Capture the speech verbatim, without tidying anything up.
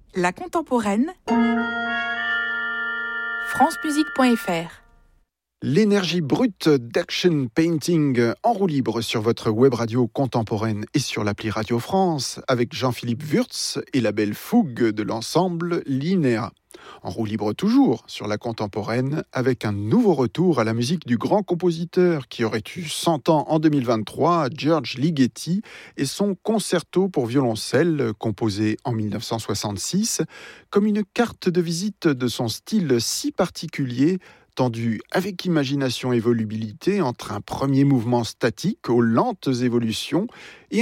La contemporaine, francemusique point f r. L'énergie brute d'Action Painting en roue libre sur votre web radio contemporaine et sur l'appli Radio France avec Jean-Philippe Wurtz et la belle fougue de l'ensemble Linéa. En roue libre toujours sur la contemporaine avec un nouveau retour à la musique du grand compositeur qui aurait eu cent ans en deux mille vingt-trois, George Ligeti, et son concerto pour violoncelle composé en dix-neuf cent soixante-six comme une carte de visite de son style si particulier tendu avec imagination et volubilité entre un premier mouvement statique aux lentes évolutions et